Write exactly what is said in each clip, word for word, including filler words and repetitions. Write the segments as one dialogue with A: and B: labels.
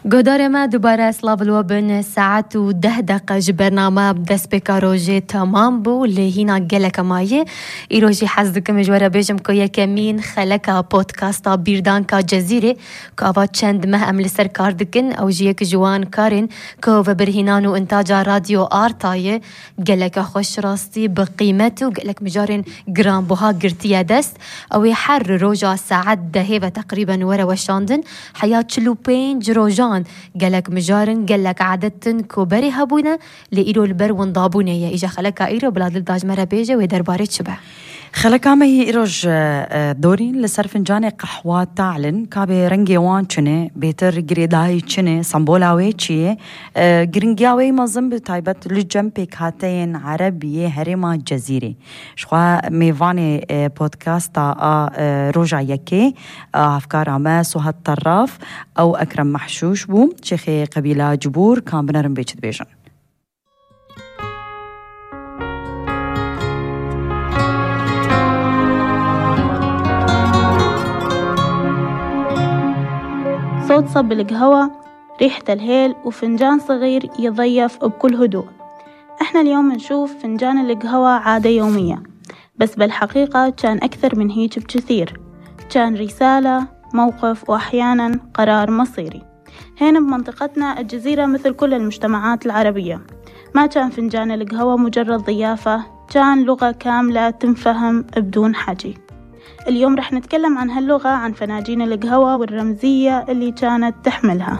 A: قدر ما دوباره سلاف الوبن ساعت و ده دقیقه برنامه دست بکاروجه تمام بو لهینا گلک مایه ایروجی حزد که مجوره بیجم که یکمین خلکا پودکاستا بیردان کا جزیره که آوا چند مه امل سر کار دکن او جیه که جوان کارن که و برهینان و انتاجا رادیو آرتایه گلک خوش راستی بقیمت و گلک مجارن گرام بوها گرتیه دست او حر روجا ساعت دهه و تقریبا وره وشاندن حیات چلو پینج روجان قالك مجارن قالك عادتن كوبري هبونا لإيرو البر ونضابونا يا إجا خلقا إيرو بلاد الداج مرة بيجا ويدر باريت شبه
B: خلقا ما هي إيروج دورين لسر فنجان قحوة تعلن كابي رنجي وان چنه بيتر قريداي چنه سامبولاوي چيه قرنجاوي مظم بتايبت لجنبك هاتين عربية هرما جزيري شخوا ميواني بودكاستا روجا يكي أفكار عماس وهات طراف أو أكرم محشوش بو شيخي قبيلة جبور كان بنرم بيشت بيجن
C: صوت صب القهوة، ريحة الهيل وفنجان صغير يضيف بكل هدوء. احنا اليوم نشوف فنجان القهوة عادة يومية، بس بالحقيقة كان أكثر من هيك بكثير. كان رسالة، موقف، وأحيانا قرار مصيري. هنا بمنطقتنا الجزيرة مثل كل المجتمعات العربية، ما كان فنجان القهوة مجرد ضيافة، كان لغة كاملة تنفهم بدون حكي. اليوم رح نتكلم عن هاللغة، عن فناجين القهوة والرمزية اللي كانت تحملها.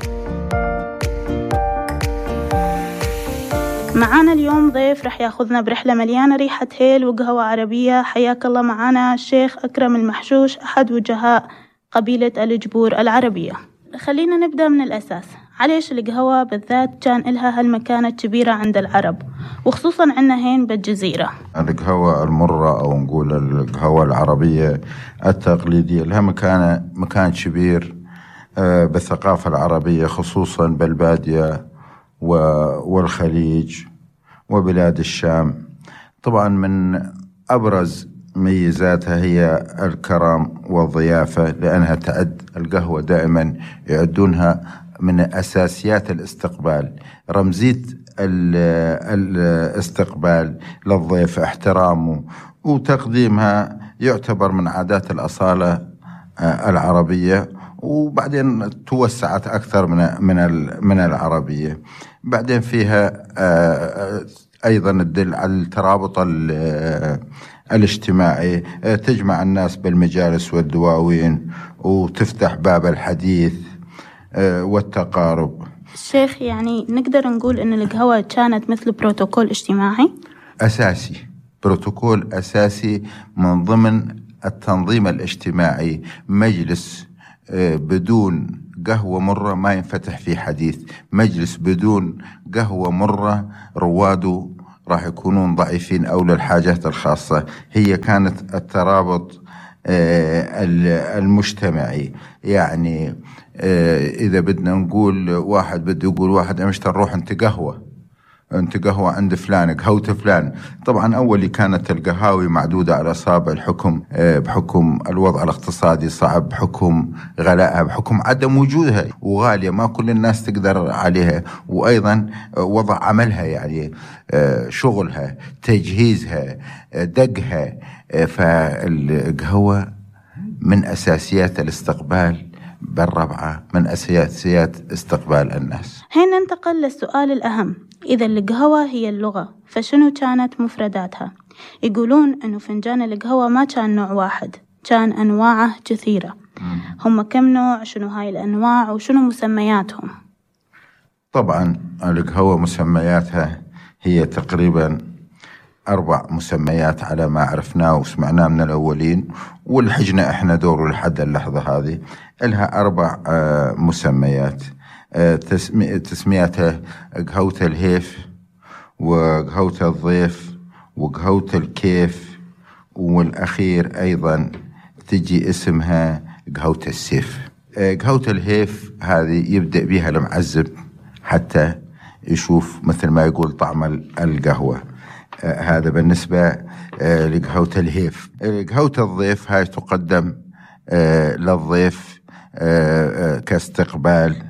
C: معانا اليوم ضيف رح ياخذنا برحلة مليانة ريحة هيل وقهوة عربية. حياك الله معانا الشيخ أكرم المحشوش، أحد وجهاء قبيلة الجبور العربية. خلينا نبدأ من الأساس، عليش القهوة بالذات كان إلها هالمكانة كبيرة عند العرب وخصوصا عنا هين بالجزيرة؟
D: القهوة المرة أو نقول القهوة العربية التقليدية لها مكانة مكان كبير بالثقافة العربية، خصوصا بالبادية والخليج وبلاد الشام. طبعا من أبرز ميزاتها هي الكرم والضيافة، لأنها تعد القهوة دائما يعدونها من أساسيات الاستقبال، رمزية الاستقبال للضيف، احترامه وتقديمها يعتبر من عادات الأصالة العربية، وبعدين توسعت أكثر من من من العربية. بعدين فيها أيضا تدل على الترابط الاجتماعي، تجمع الناس بالمجالس والدواوين وتفتح باب الحديث والتقارب.
C: الشيخ، يعني نقدر نقول إن القهوة كانت مثل بروتوكول اجتماعي
D: أساسي، بروتوكول أساسي من ضمن التنظيم الاجتماعي. مجلس بدون قهوة مرة ما ينفتح فيه حديث، مجلس بدون قهوة مرة رواده راح يكونون ضعيفين أو للحاجات الخاصة. هي كانت الترابط المجتمعي، يعني إذا بدنا نقول واحد بده يقول واحد امشت نروح انت قهوة انت قهوة عند فلان، قهوة فلان. طبعا أولي كانت القهاوي معدودة على أصابع الحكم، بحكم الوضع الاقتصادي صعب، بحكم غلائها، بحكم عدم وجودها وغالية، ما كل الناس تقدر عليها، وأيضا وضع عملها، يعني شغلها، تجهيزها، دقها. فالقهوة من أساسيات الاستقبال، بالربعة من أساسيات استقبال الناس.
C: هنا ننتقل للسؤال الأهم، إذا القهوة هي اللغة فشنو كانت مفرداتها؟ يقولون أنه فنجان القهوة ما كان نوع واحد، كان أنواعه كثيرة. هم كم نوع؟ شنو هاي الأنواع وشنو مسمياتهم؟
D: طبعا القهوة مسمياتها هي تقريبا أربع مسميات على ما عرفناه وسمعناه من الأولين، والحجنا إحنا دور لحد اللحظة هذه. لها أربع مسميات. تسمياتها قهوة الهيف، وقهوة الضيف، وقهوة الكيف، والأخير أيضا تجي اسمها قهوة السيف. قهوة الهيف هذه يبدأ بها المعزب حتى يشوف مثل ما يقول طعم القهوة. هذا بالنسبة لقهوة الهيف. قهوة الضيف هاي تقدم للضيف كاستقبال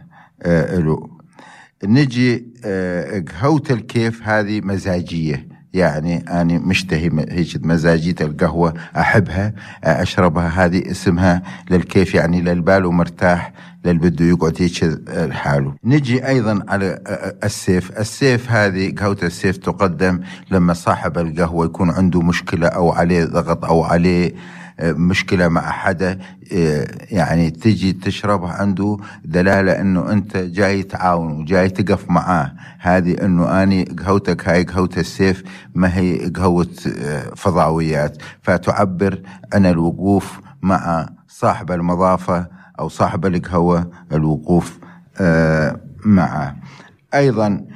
D: آه له. نجي آه قهوة الكيف هذه مزاجية، يعني أنا مشتهي هيك مزاجية القهوة، أحبها أشربها، هذه اسمها للكيف، يعني للبال ومرتاح للبده يقعد هيك حاله. نجي أيضا على السيف. السيف هذه قهوة السيف تقدم لما صاحب القهوة يكون عنده مشكلة أو عليه ضغط أو عليه مشكلة مع حدا، يعني تجي تشربها عنده دلالة انه انت جاي تعاون وجاي تقف معاه. هذه انه اني قهوتك هاي قهوة السيف، ما هي قهوة فضاويات، فتعبر عن الوقوف مع صاحب المضافة او صاحب القهوة، الوقوف معه. ايضا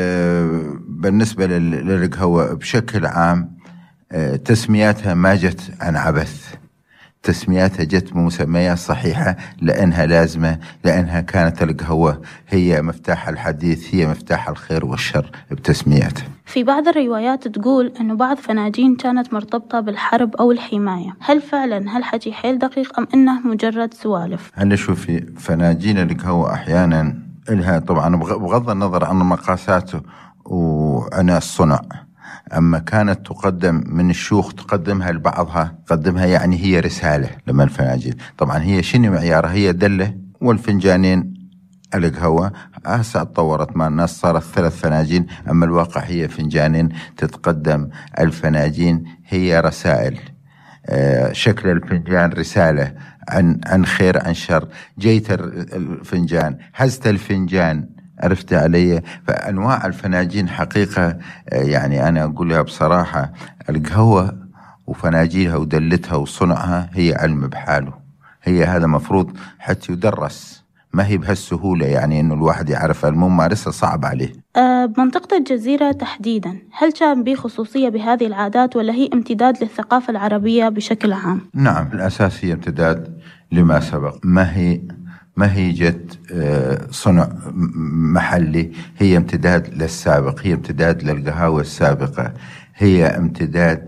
D: بالنسبة للقهوة بشكل عام تسمياتها ما جت عن عبث، تسمياتها جت بمسميات صحيحة لأنها لازمة، لأنها كانت القهوة هي مفتاح الحديث، هي مفتاح الخير والشر بتسمياتها.
C: في بعض الروايات تقول أنه بعض فناجين كانت مرتبطة بالحرب أو الحماية، هل فعلا هالحكي حيل دقيق أم إنه مجرد سوالف؟
D: هلا شوفي، فناجين القهوة أحيانا إلها طبعا بغض النظر عن مقاساته وعن الصنع، أما كانت تقدم من الشيوخ تقدمها لبعضها، تقدمها يعني هي رسالة لما الفناجين. طبعا هي شنو معيارها؟ هي دلة والفنجانين القهوة. هسه اتطورت مع الناس صارت ثلاث فناجين، أما الواقع هي فنجانين تتقدم. الفناجين هي رسائل، آه شكل الفنجان رسالة عن عن خير عن شر. جيت الفنجان، هزت الفنجان، عرفت علي؟ فأنواع الفناجين حقيقة يعني أنا أقولها بصراحة، القهوة وفناجينها ودلتها وصنعها هي علم بحاله، هي هذا مفروض حتى يدرس، ما هي بهالسهولة يعني إنه الواحد يعرف الممارسة صعب عليه.
C: أه بمنطقة الجزيرة تحديدا، هل كان بي خصوصية بهذه العادات ولا هي امتداد للثقافة العربية بشكل عام؟
D: نعم، الأساس هي امتداد لما سبق، ما هي ما هي جت صنع محلي، هي امتداد للسابق، هي امتداد للقهاوي السابقة، هي امتداد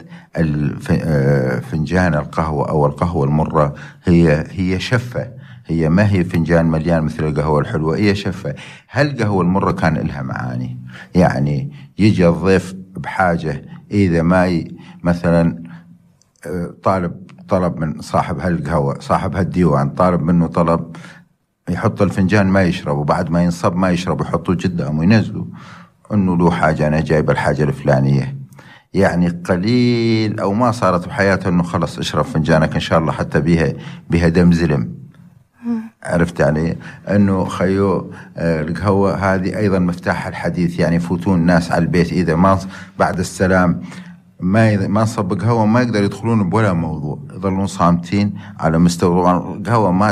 D: فنجان القهوة أو القهوة المرة، هي هي شفة، هي ما هي فنجان مليان مثل القهوة الحلوة، هي شفة. هالقهوة المرة كان لها معاني، يعني يجي الضيف بحاجة، إذا ما مثلا طالب طلب من صاحب هالقهوة، صاحب هالديوان طالب منه طلب يحط الفنجان ما يشرب، وبعد ما ينصب ما يشرب، يحطوه قدامه وينزلوا انه له حاجة، انا جايب الحاجة الفلانية. يعني قليل او ما صارت بحياته انه خلص اشرب فنجانك ان شاء الله حتى بها بها دم زلم. عرفت علي؟ انه خيو القهوة هذه ايضا مفتاح الحديث، يعني يفوتون الناس على البيت اذا ما بعد السلام ما ما صب قهوة ما يقدر يدخلون بولا موضوع، يظلون صامتين على مستوى. طبعا القهوة ما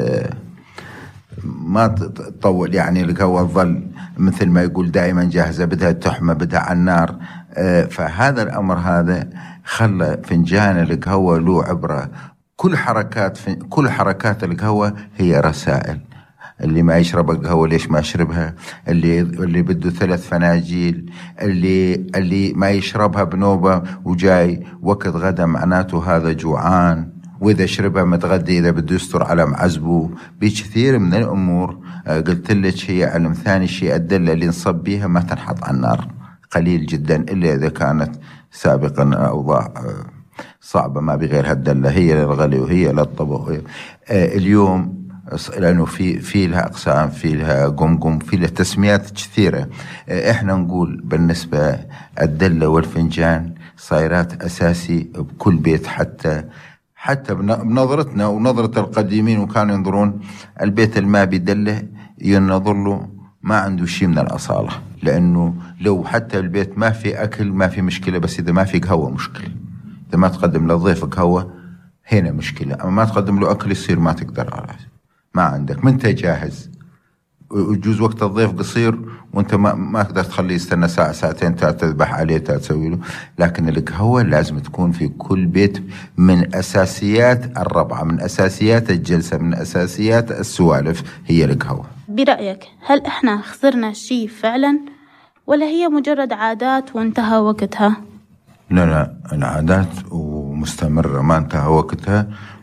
D: ما تطول، يعني القهوة تظل مثل ما يقول دائما جاهزة، بدها تحمى، بدها على النار. فهذا الأمر هذا خلى فنجان القهوة له عبرة. كل حركات كل حركات القهوة هي رسائل. اللي ما يشرب القهوة ليش ما يشربها، اللي اللي بده ثلاث فناجيل، اللي اللي ما يشربها بنوبة وجاي وقت غدا معناته هذا جوعان، وإذا شربها متغدي إذا بده يستر على معزبه. بكثير من الأمور قلت لك هي علم. ثاني شيء الدلة اللي نصب بيها ما تنحط على النار، قليل جدا إلا إذا كانت سابقا أوضاع صعبة ما بغير هالدلة، هي للغلي وهي للطبخ. اليوم لأنه في في لها أقسام، في لها قمقم، في لها تسميات كثيرة. إحنا نقول بالنسبة الدلة والفنجان صايرات أساسي بكل بيت، حتى حتى بنظرتنا ونظرة القديمين، وكانوا ينظرون البيت الما بدلة ينظر له ما عنده شيء من الأصالة، لأنه لو حتى البيت ما في أكل ما في مشكلة، بس إذا ما في قهوة مشكلة. إذا ما تقدم للضيف قهوة هنا مشكلة، أما ما تقدم له أكل يصير ما تقدر على ما عندك، ما أنت جاهز، ويجوز وقت الضيف قصير وأنت ما ما تقدر تخليه يستنى ساعة ساعتين تذبح عليه تسوي له. لكن القهوة لازم تكون في كل بيت، من أساسيات الربعة، من أساسيات الجلسة، من أساسيات السوالف هي القهوة.
C: برأيك هل إحنا خسرنا شيء فعلا ولا هي مجرد عادات وانتهى وقتها؟
D: لا لا، العادات ومستمرة ما انتهى وقتها،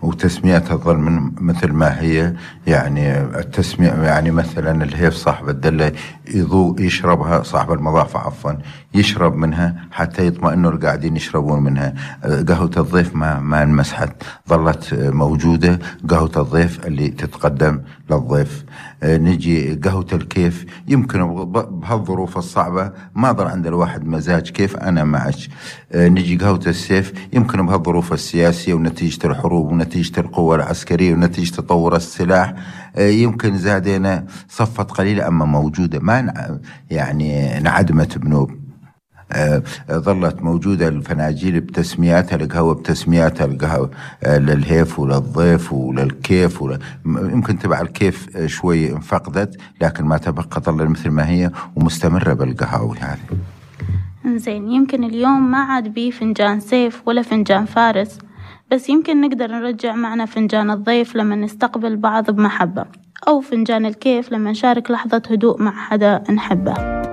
D: وتسميتها تظل من مثل ما هي. يعني التسمية يعني مثلا الهيف صاحب الدلة يضو يشربها، صاحب المضافة عفوا يشرب منها حتى يطمئنوا القاعدين يشربون منها. قهوة الضيف ما ما انمسحت، ظلت موجودة قهوة الضيف اللي تتقدم للضيف. نجي قهوة الكيف، يمكن بهالظروف الصعبة ما ضل عند الواحد مزاج كيف أنا معك. نجي قهوة السيف، يمكن بهالظروف السياسية ونتيجة الحروب ونتيجة القوة العسكرية ونتيجة تطور السلاح يمكن زادنا صفت قليلة أما موجودة، ما يعني انعدمت بنوب. آه، ظلت موجودة الفناجيل بتسمياتها، القهوة بتسمياتها، القهوة آه، للهيف وللضيف وللكيف ول... يمكن تبع الكيف آه، شوي انفقدت، لكن ما تبقى ظل مثل ما هي ومستمرة بالقهاوي هذه.
C: زين، يمكن اليوم ما عاد بيه فنجان سيف ولا فنجان فارس، بس يمكن نقدر نرجع معنا فنجان الضيف لما نستقبل بعض بمحبة، أو فنجان الكيف لما نشارك لحظة هدوء مع حدا نحبه.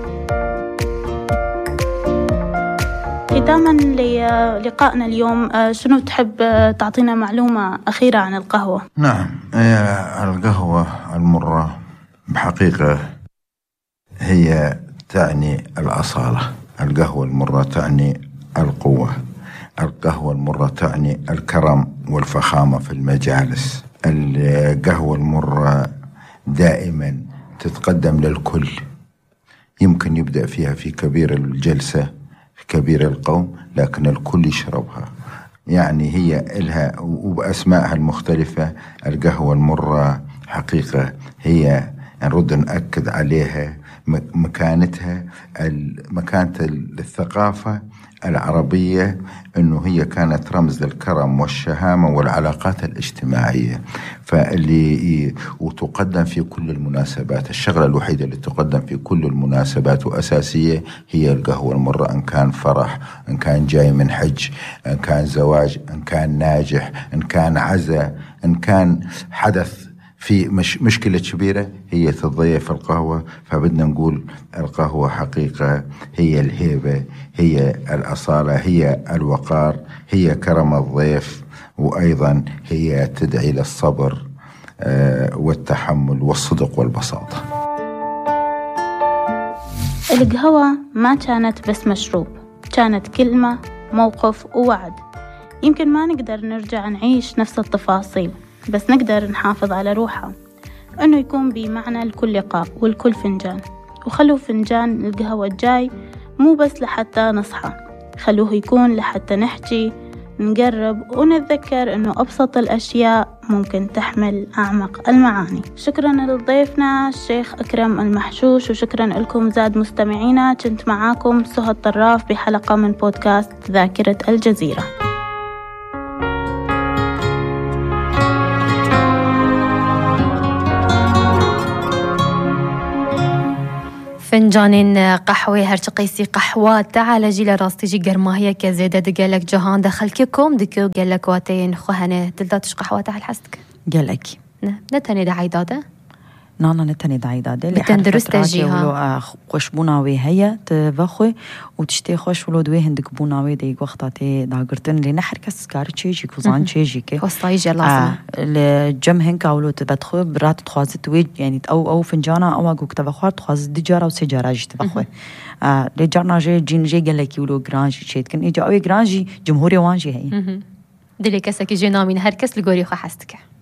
C: ختاما للقائنا اليوم، شنو تحب تعطينا معلومة أخيرة عن القهوة؟
D: نعم، القهوة المرة بحقيقة هي تعني الأصالة، القهوة المرة تعني القوة، القهوة المرة تعني الكرم والفخامة في المجالس، القهوة المرة دائما تتقدم للكل، يمكن يبدأ فيها في كبير الجلسة كبير القوم لكن الكل يشربها. يعني هي إلها وبأسمائها المختلفة. القهوة المرة حقيقة هي نرد نأكد عليها مكانتها، مكانة الثقافة العربية، أنه هي كانت رمز للكرم والشهامة والعلاقات الاجتماعية، فاللي وتقدم في كل المناسبات. الشغلة الوحيدة اللي تقدم في كل المناسبات وأساسية هي القهوة المرة، إن كان فرح، إن كان جاي من حج، إن كان زواج، إن كان ناجح، إن كان عزاء، إن كان حدث في مش مشكلة كبيرة هي تتضيف القهوة. فبدنا نقول القهوة حقيقة هي الهيبة، هي الأصالة، هي الوقار، هي كرم الضيف، وأيضا هي تدعي للصبر والتحمل والصدق والبساطة.
C: القهوة ما كانت بس مشروب، كانت كلمة، موقف ووعد. يمكن ما نقدر نرجع نعيش نفس التفاصيل، بس نقدر نحافظ على روحها، أنه يكون بمعنى لكل لقاء والكل فنجان. وخلوا فنجان القهوة الجاي مو بس لحتى نصحى، خلوه يكون لحتى نحكي، نقرب ونتذكر أنه أبسط الأشياء ممكن تحمل أعمق المعاني. شكرا لضيفنا الشيخ أكرم المحشوش، وشكرا لكم زاد مستمعينا. كنت معاكم سهى الطراف بحلقة من بودكاست ذاكرة الجزيرة.
A: فنجانين قحوة هرش قيسي قحوة تعال جيل راس تجي قرماهية كزيدة دقالك جهان دخلككم دكو قالك واتين خوهنة تلداتش قحوة تعال حسك
B: قالك
A: نتاني دعي داده
B: نانا نتاني دعي داده
A: بتندرس تجيها
B: خوش بوناوي هيا تفخوي وتشتي خوش ولو دوي هندك بوناوي ديك وقتاتي داقرتن لنا حركس كار تشيجي كوزان تشيجي كي
A: وسطايجي لازم
B: الجم هنك اولو تبدخو برات تخوازت ويج يعني او او فنجانا او اقوك تبخوار تخواز دجارة وسجارة جي تبخوي لجارنا جي جين جي قالك يولو جرانجي تشيت كن ايجا اوي جرانجي جمهوري وانجي هي
A: دلي كسك جي نامين هركس لقوري خو حستك